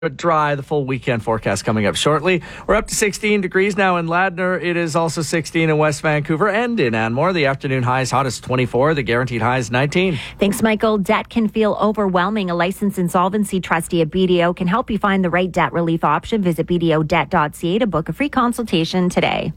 but dry. The full weekend forecast coming up shortly. We're up to 16 degrees now in Ladner. It is also 16 in West Vancouver and in Anmore. The afternoon high is hottest 24. The guaranteed high is 19. Thanks, Michael. Debt can feel overwhelming. A licensed insolvency trustee at BDO can help you find the right debt relief option. Visit bdodebt.ca to book a free consultation today.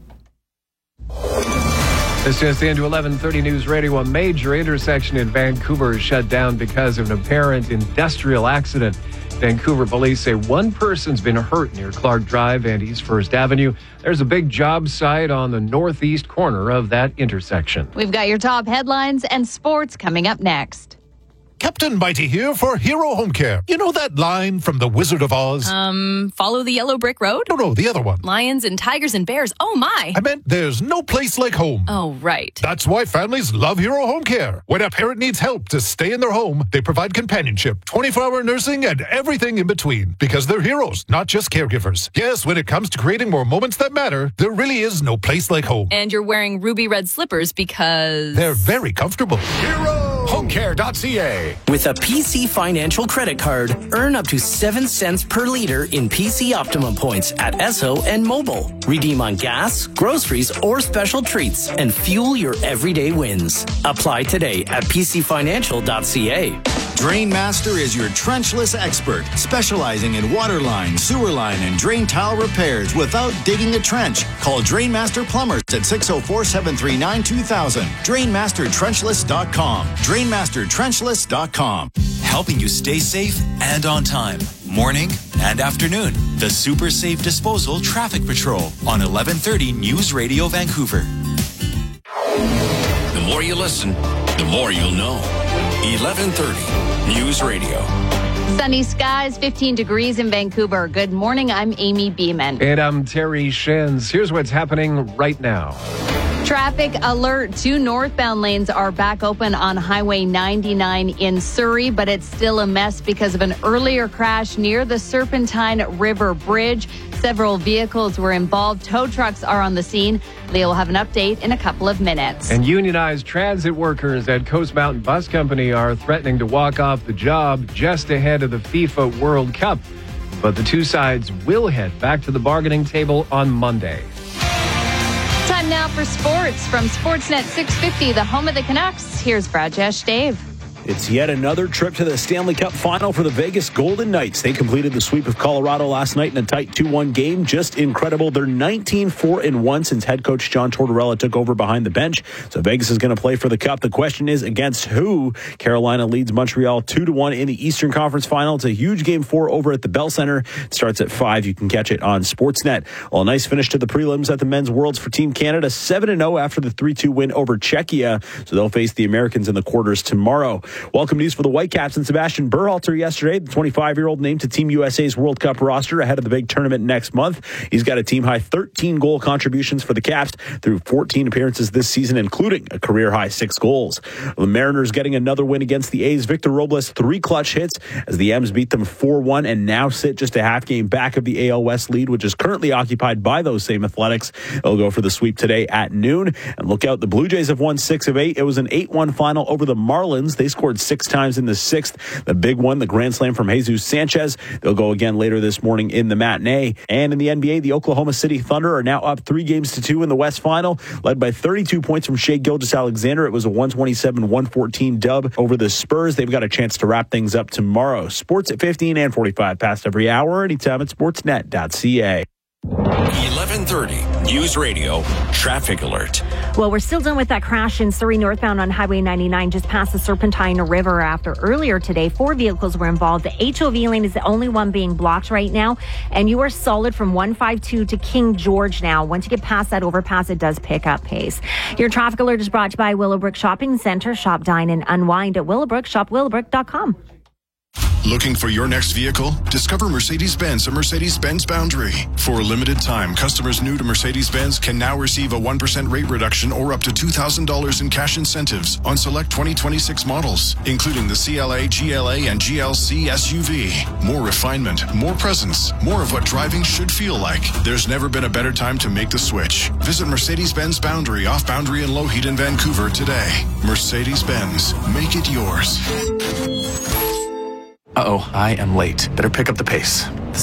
It's just into 11:30 News Radio. A major intersection in Vancouver is shut down because of an apparent industrial accident. Vancouver police say one person's been hurt near Clark Drive and East First Avenue. There's a big job site on the northeast corner of that intersection. We've got your top headlines and sports coming up next. Captain Mighty here for Hero Home Care. You know that line from The Wizard of Oz? Follow the yellow brick road? No, the other one. Lions and tigers and bears. Oh, my. I meant there's no place like home. Oh, right. That's why families love Hero Home Care. When a parent needs help to stay in their home, they provide companionship, 24-hour nursing, and everything in between. Because they're heroes, not just caregivers. Yes, when it comes to creating more moments that matter, there really is no place like home. And you're wearing ruby red slippers because... they're very comfortable. HeroHomeCare.ca. With a PC Financial credit card, earn up to 7 cents per liter in PC Optimum points at Esso and Mobile. Redeem on gas, groceries, or special treats and fuel your everyday wins. Apply today at PCFinancial.ca. Drainmaster is your trenchless expert, specializing in water line, sewer line, and drain tile repairs without digging a trench. Call Drainmaster Plumbers at 604-739-2000. DrainmasterTrenchless.com. DrainmasterTrenchless.com. Helping you stay safe and on time. Morning and afternoon. The Super Safe Disposal Traffic Patrol on 1130 News Radio Vancouver. The more you listen, the more you'll know. 1130 News Radio. Sunny skies, 15 degrees in Vancouver. Good morning. I'm Amy Beeman. And I'm Terry Shins. Here's what's happening right now. Traffic alert. 2 northbound lanes are back open on Highway 99 in Surrey, but it's still a mess because of an earlier crash near the Serpentine River Bridge. Several vehicles were involved. Tow trucks are on the scene. They will have an update in a couple of minutes. And unionized transit workers at Coast Mountain Bus Company are threatening to walk off the job just ahead of the FIFA World Cup. But the two sides will head back to the bargaining table on Monday. Time now for sports from Sportsnet 650, the home of the Canucks. Here's Brajesh Dave. It's yet another trip to the Stanley Cup final for the Vegas Golden Knights. They completed the sweep of Colorado last night in a tight 2-1 game. Just incredible. They're 19-4-1 since head coach John Tortorella took over behind the bench. So Vegas is going to play for the Cup. The question is against who? Carolina leads Montreal 2-1 in the Eastern Conference Final. It's a huge Game 4 over at the Bell Center. It starts at 5. You can catch it on Sportsnet. Well, a nice finish to the prelims at the Men's Worlds for Team Canada. 7-0 after the 3-2 win over Czechia. So they'll face the Americans in the quarters tomorrow. Welcome news for the Whitecaps and Sebastian Berhalter yesterday. The 25-year-old named to Team USA's World Cup roster ahead of the big tournament next month. He's got a team-high 13 goal contributions for the Caps through 14 appearances this season, including a career-high 6 goals. The Mariners getting another win against the A's. Victor Robles, 3 clutch hits as the M's beat them 4-1 and now sit just a half game back of the AL West lead, which is currently occupied by those same Athletics. They'll go for the sweep today at noon. And look out, the Blue Jays have won 6 of 8. It was an 8-1 final over the Marlins. They scored 6 times in the 6th. The big one, the grand slam from Jesus Sanchez. They'll go again later this morning in the matinee. And in the NBA, the Oklahoma City Thunder are now up 3-2 in the West Final, led by 32 points from Shai Gilgeous-Alexander. It was a 127-114 dub over the Spurs. They've got a chance to wrap things up tomorrow. Sports at 15 and 45 past every hour, anytime at sportsnet.ca. 1130 News Radio Traffic Alert. Well, we're still done with that crash in Surrey northbound on Highway 99 just past the Serpentine River after earlier today 4 vehicles were involved. The HOV lane is the only one being blocked right now, and you are solid from 152 to King George now. Once you get past that overpass, it does pick up pace. Your traffic alert is brought to you by Willowbrook Shopping Center. Shop, dine, and unwind at Willowbrook. Shop Willowbrook.com. Looking for your next vehicle? Discover Mercedes-Benz at Mercedes-Benz Boundary. For a limited time, customers new to Mercedes-Benz can now receive a 1% rate reduction or up to $2,000 in cash incentives on select 2026 models, including the CLA, GLA, and GLC SUV. More refinement, more presence, more of what driving should feel like. There's never been a better time to make the switch. Visit Mercedes-Benz Boundary off Boundary and Lougheed in Vancouver today. Mercedes-Benz. Make it yours. Uh-oh, I am late. Better pick up the pace.